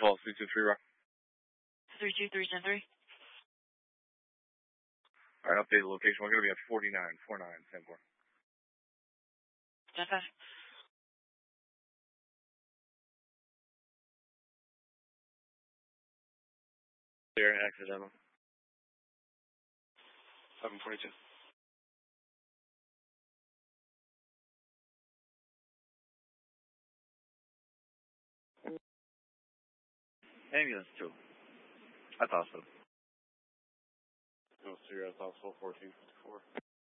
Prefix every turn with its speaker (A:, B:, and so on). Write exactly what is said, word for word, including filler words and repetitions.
A: Falls, three two three, Rock.
B: three two three, ten three.
A: Alright, update the location. We're going to be at forty-nine, forty-nine, ten four.
B: ten five.
A: Clear, accidental. seven forty-two. Ambulance two. That's hospital. No, so you're at hospital fourteen fifty-four.